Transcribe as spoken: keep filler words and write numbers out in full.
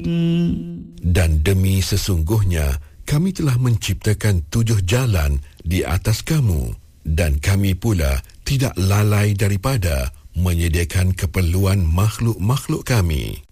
Dan demi sesungguhnya, kami telah menciptakan tujuh jalan di atas kamu, dan kami pula tidak lalai daripada menyediakan keperluan makhluk-makhluk kami.